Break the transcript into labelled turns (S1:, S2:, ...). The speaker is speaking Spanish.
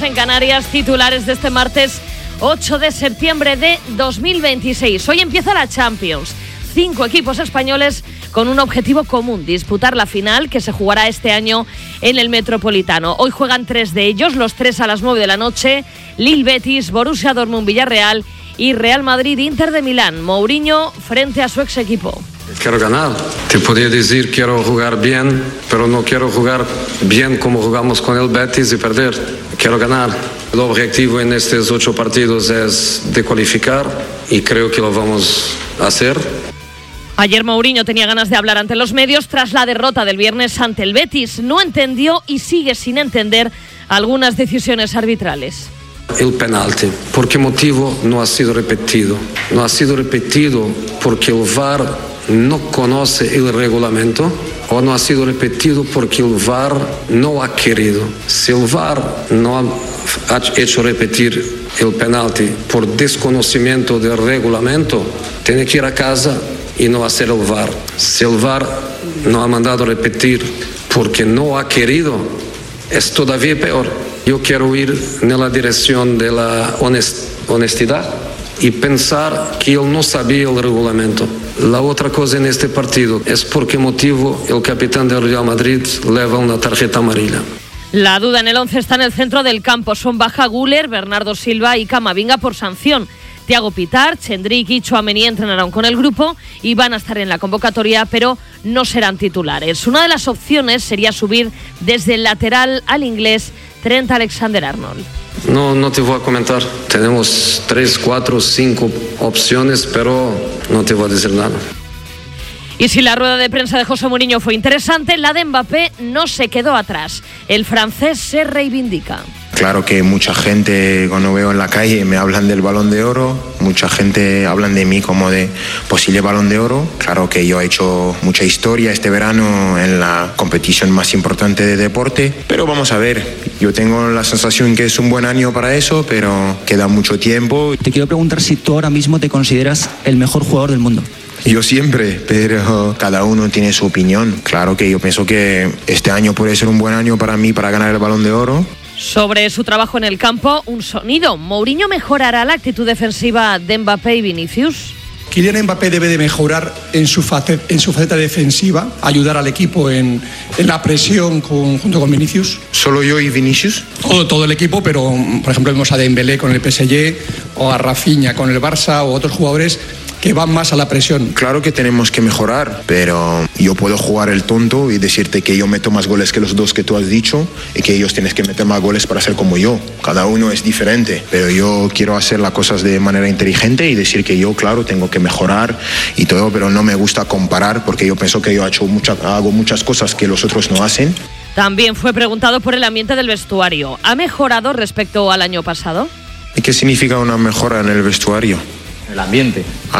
S1: En Canarias, titulares de este martes 8 de septiembre de 2026. Hoy empieza la Champions. 5 equipos españoles con un objetivo común: disputar la final que se jugará este año en el Metropolitano. Hoy juegan 3 de ellos, los 3 a las 9 de la noche. Lille Betis, Borussia Dortmund Villarreal y Real Madrid Inter de Milán. Mourinho frente a su ex equipo.
S2: Quiero ganar. Te podría decir quiero jugar bien, pero no quiero jugar bien como jugamos con el Betis y perder. Quiero ganar. El objetivo en estos 8 partidos es de cualificar y creo que lo vamos a hacer.
S1: Ayer Mourinho tenía ganas de hablar ante los medios tras la derrota del viernes ante el Betis. No entendió y sigue sin entender algunas decisiones arbitrales.
S2: El penalti, ¿por qué motivo no ha sido repetido? No ha sido repetido porque el VAR no conoce el reglamento o no ha sido repetido porque el VAR no ha querido. Si el VAR no ha hecho repetir el penalti por desconocimiento del reglamento, tiene que ir a casa y no hacer el VAR. Si el VAR no ha mandado repetir porque no ha querido, es todavía peor. Yo quiero ir en la dirección de la honestidad y pensar que él no sabía el reglamento. La otra cosa en este partido es por qué motivo el capitán del Real Madrid lleva una tarjeta amarilla.
S1: La duda en el 11 está en el centro del campo. Son baja Güler, Bernardo Silva y Camavinga por sanción. Thiago Pitart, Chendrick y Tchouaméni entrenarán con el grupo y van a estar en la convocatoria, pero no serán titulares. Una de las opciones sería subir desde el lateral al inglés Trent Alexander-Arnold.
S2: No te voy a comentar. Tenemos 3, 4, 5 opciones, pero no te voy a decir nada.
S1: Y si la rueda de prensa de José Mourinho fue interesante, la de Mbappé no se quedó atrás. El francés se reivindica.
S3: Claro que mucha gente, cuando veo en la calle, me hablan del Balón de Oro. Mucha gente hablan de mí como de posible Balón de Oro. Claro que yo he hecho mucha historia este verano en la competición más importante de deporte. Pero vamos a ver, yo tengo la sensación que es un buen año para eso, pero queda mucho tiempo.
S4: Te quiero preguntar si tú ahora mismo te consideras el mejor jugador del mundo.
S3: Yo siempre, pero cada uno tiene su opinión. Claro que yo pienso que este año puede ser un buen año para mí para ganar el Balón de Oro.
S1: Sobre su trabajo en el campo, un sonido. ¿Mourinho mejorará la actitud defensiva de Mbappé y Vinicius?
S5: Kylian Mbappé debe de mejorar en su faceta defensiva, ayudar al equipo en la presión junto con Vinicius.
S3: ¿Solo yo y Vinicius?
S5: Todo el equipo, pero por ejemplo vemos a Dembélé con el PSG o a Rafinha con el Barça o otros jugadores que van más a la presión.
S3: Claro que tenemos que mejorar, pero yo puedo jugar el tonto y decirte que yo meto más goles que los 2 que tú has dicho y que ellos tienen que meter más goles para ser como yo. Cada uno es diferente, pero yo quiero hacer las cosas de manera inteligente y decir que yo, claro, tengo que mejorar y todo, pero no me gusta comparar porque yo pienso que yo hago muchas cosas que los otros no hacen.
S1: También fue preguntado por el ambiente del vestuario. ¿Ha mejorado respecto al año pasado?
S3: ¿Y qué significa una mejora en el vestuario?
S6: El ambiente.